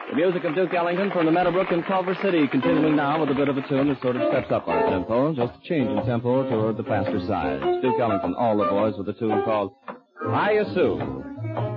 The music of Duke Ellington from the Meadowbrook in Culver City, continuing now with a bit of a tune that sort of steps up our tempo, just a change in tempo toward the faster side. It's Duke Ellington, All the Boys, with a tune called Hiya Sue.